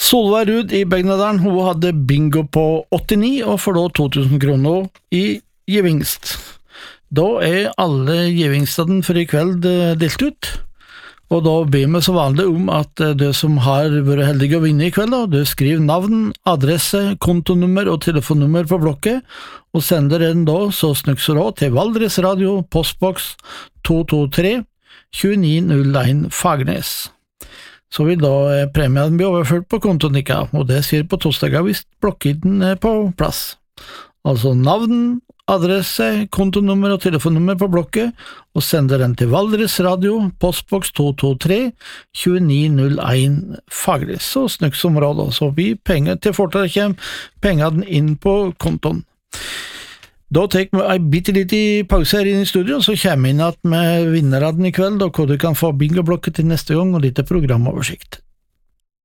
Solveig Rud i Begnadalen, hun hadde bingo på 89 og får da 2000 kroner i gevinst. Da alle gevinstene for i kveld delt ut, og da ber vi så vanlig om at du som har vært heldig å vinne i kveld, du skriver navn, adresse, kontonummer og telefonnummer på blokket, og sender den da så snukser da til Valdres Radio, postboks 223 2901 Fagernes. Så vil da premien bli overført på kontoen ikke, og det skjer på torsdager hvis blokkiden på plass. Altså navn, adresse, kontonummer og telefonnummer på blokket, og sender den til Valdres Radio, postboks 223 2901 Fagernes, så snøksområdet, så vi penger til fortere kommer pengene inn på kontoen. Da tek vi en bitte lite pause her inne i studio, så kommer vi inn at med vinnerne i kveld, og hva du kan få bingoblokket til neste gang, og litt programoversikt.